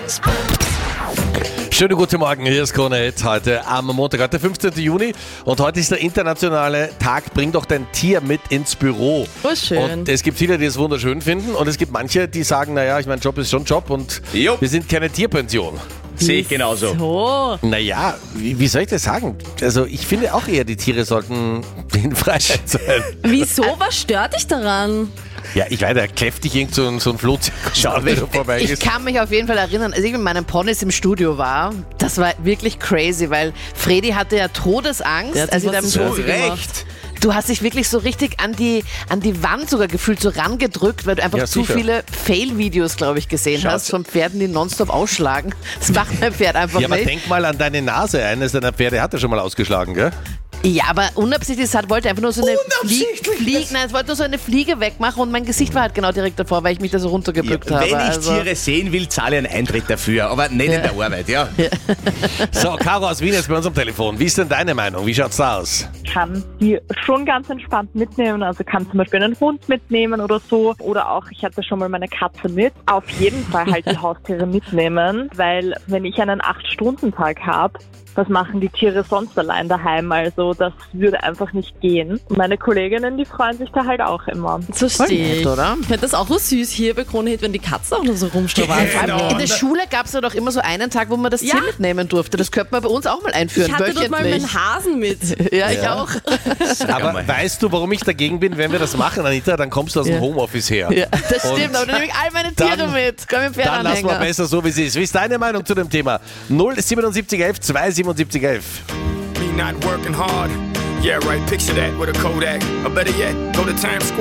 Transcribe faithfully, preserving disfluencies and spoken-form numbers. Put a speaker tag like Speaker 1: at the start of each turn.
Speaker 1: Schönen guten Morgen, hier ist Krone Hit, heute am Montag, heute fünfzehnten Juni und heute ist der internationale Tag, bring doch dein Tier mit ins Büro.
Speaker 2: Oh, schön.
Speaker 1: Und es gibt viele, die es wunderschön finden und es gibt manche, die sagen, naja, ich mein Job ist schon Job und
Speaker 3: Jupp.
Speaker 1: wir sind keine Tierpension.
Speaker 3: Sehe ich genauso.
Speaker 2: So.
Speaker 1: Naja, wie, wie soll ich das sagen? Also ich finde auch eher, die Tiere sollten in Freiheit sein.
Speaker 2: Wieso? Was stört dich daran?
Speaker 1: Ja, ich weiß, da kläfft dich irgend so ein, so ein Flohzirkus an, wenn du vorbei
Speaker 4: Ich
Speaker 1: gehst.
Speaker 4: kann mich auf jeden Fall erinnern, als ich mit meinen Ponys im Studio war, das war wirklich crazy, weil Fredi hatte ja Todesangst.
Speaker 2: Der hat
Speaker 4: als
Speaker 2: sich
Speaker 4: ich
Speaker 2: was
Speaker 4: da im
Speaker 2: zu
Speaker 4: Studio
Speaker 2: Recht.
Speaker 4: gemacht. Du hast dich wirklich so richtig an die, an die Wand sogar gefühlt so rangedrückt, weil du einfach
Speaker 1: Ja,
Speaker 4: zu
Speaker 1: sicher.
Speaker 4: viele Fail-Videos, glaube ich, gesehen
Speaker 1: Schaut.
Speaker 4: hast von Pferden, die nonstop ausschlagen. Das macht mein Pferd einfach
Speaker 1: Ja, aber
Speaker 4: nicht.
Speaker 1: denk mal an deine Nase. Eines deiner Pferde hat er schon mal ausgeschlagen, gell?
Speaker 4: Ja, aber unabsichtlich, es hat, wollte einfach nur so eine Fliege,
Speaker 1: Unabsichtlich?
Speaker 4: Fliege, nein, es wollte nur so eine Fliege wegmachen und mein Gesicht war halt genau direkt davor, weil ich mich da so runtergebückt habe.
Speaker 3: Wenn ich
Speaker 4: also.
Speaker 3: Tiere sehen will, zahle ich einen Eintritt dafür, aber nicht in der Arbeit, ja.
Speaker 1: So, Caro aus Wien ist bei uns am Telefon. Wie ist denn deine Meinung? Wie schaut's da aus?
Speaker 5: Kann die schon ganz entspannt mitnehmen. Also kann zum Beispiel einen Hund mitnehmen oder so. Oder auch, ich hatte schon mal meine Katze mit. Auf jeden Fall halt die Haustiere mitnehmen, weil wenn ich einen acht-Stunden-Tag habe, was machen die Tiere sonst allein daheim? Also das würde einfach nicht gehen. Und meine Kolleginnen, die freuen sich da halt auch immer.
Speaker 2: So stehe ich.
Speaker 4: nett, oder?
Speaker 2: Ich finde das auch so süß hier bei Krone Hit, wenn die Katzen auch nur so rumstrauern.
Speaker 3: Genau.
Speaker 4: In der Schule gab es ja doch immer so einen Tag, wo man das
Speaker 2: Ja.
Speaker 4: Tier mitnehmen durfte. Das könnte man bei uns auch mal einführen,
Speaker 2: Ich hatte dort mal
Speaker 4: wöchentlich.
Speaker 2: meinen Hasen mit.
Speaker 4: Ja, ich auch.
Speaker 1: Aber
Speaker 3: mal.
Speaker 1: weißt du, warum ich dagegen bin? Wenn wir das machen, Anita, dann kommst du aus dem
Speaker 4: Ja.
Speaker 1: Homeoffice her.
Speaker 4: Ja, das
Speaker 1: Und
Speaker 4: stimmt, aber dann nehme ich all meine Tiere
Speaker 1: dann-
Speaker 4: mit. Komm mit dem
Speaker 1: Dann lassen wir
Speaker 4: Pferdanhänger.
Speaker 1: besser so, wie es ist. Wie ist deine Meinung zu dem Thema? null siebenundsiebzig elf zwei siebenundsiebzig elf.
Speaker 6: Me not working hard. Yeah, right. Picture that with a Kodak. Or better yet, go to Times Square.